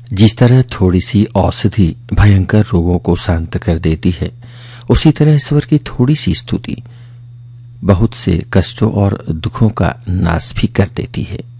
जिस तरह थोड़ी सी औषधि भयंकर रोगों को शांत कर देती है, उसी तरह ईश्वर की थोड़ी सी स्तुति बहुत से कष्टों और दुखों का नाश भी कर देती है।